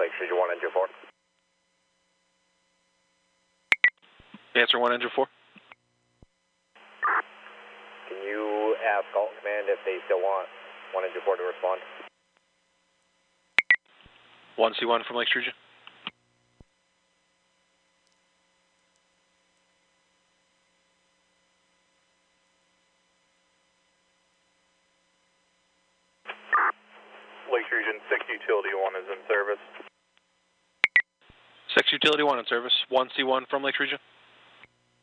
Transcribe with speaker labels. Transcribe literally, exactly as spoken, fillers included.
Speaker 1: Lake Region one, Engine four.
Speaker 2: Answer one, Engine four.
Speaker 1: Can you ask Alt Command if they still want one Engine four to respond?
Speaker 2: one C one from Lake Region.
Speaker 3: Lake Region six Utility one is in service.
Speaker 2: six Utility one in service. one C one from Lake Region.